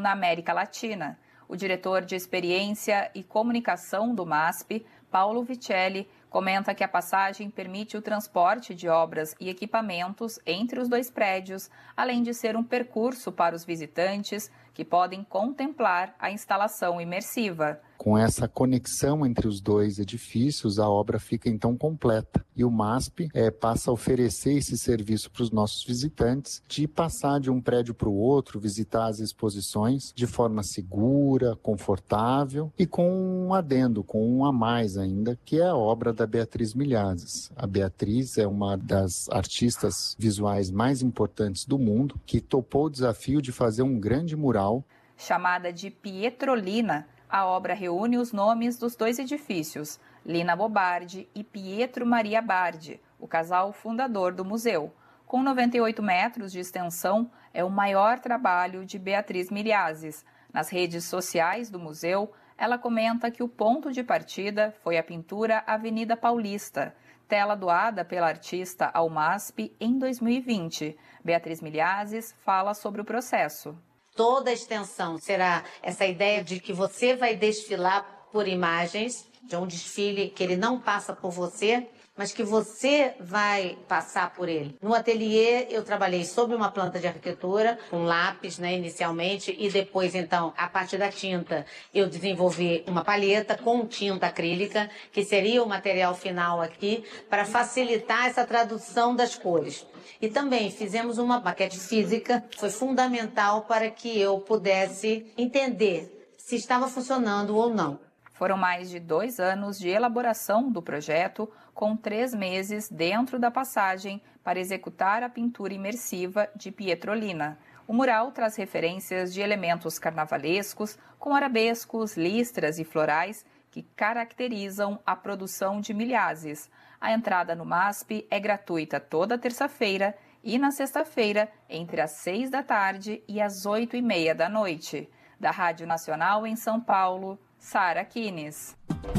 na América Latina. O diretor de Experiência e Comunicação do MASP, Paulo Vicelli, comenta que a passagem permite o transporte de obras e equipamentos entre os dois prédios, além de ser um percurso para os visitantes que podem contemplar a instalação imersiva. Com essa conexão entre os dois edifícios, a obra fica então completa. E o MASP passa a oferecer esse serviço para os nossos visitantes, de passar de um prédio para o outro, visitar as exposições de forma segura, confortável e com um adendo, com um a mais ainda, que é a obra da Beatriz Milhazes. A Beatriz é uma das artistas visuais mais importantes do mundo, que topou o desafio de fazer um grande mural. Chamada de Pietrolina, a obra reúne os nomes dos dois edifícios, Lina Bobardi e Pietro Maria Bardi, o casal fundador do museu. Com 98 metros de extensão, é o maior trabalho de Beatriz Milhazes. Nas redes sociais do museu, ela comenta que o ponto de partida foi a pintura Avenida Paulista, tela doada pela artista ao MASP em 2020. Beatriz Milhazes fala sobre o processo. Toda a extensão será essa ideia de que você vai desfilar por imagens, de um desfile que ele não passa por você, mas que você vai passar por ele. No ateliê, eu trabalhei sobre uma planta de arquitetura, com lápis, inicialmente, e depois, então, a partir da tinta, eu desenvolvi uma palheta com tinta acrílica, que seria o material final aqui, para facilitar essa tradução das cores. E também fizemos uma maquete física, foi fundamental para que eu pudesse entender se estava funcionando ou não. Foram mais de 2 anos de elaboração do projeto, com 3 meses dentro da passagem para executar a pintura imersiva de Pietrolina. O mural traz referências de elementos carnavalescos, com arabescos, listras e florais que caracterizam a produção de Milhazes. A entrada no MASP é gratuita toda terça-feira e na sexta-feira, entre as 6 da tarde e as 8h30 da noite. Da Rádio Nacional em São Paulo, Sara Kines.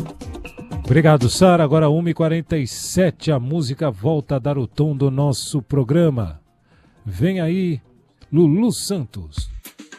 Obrigado, Sara. Agora 1h47, a música volta a dar o tom do nosso programa. Vem aí, Lulu Santos.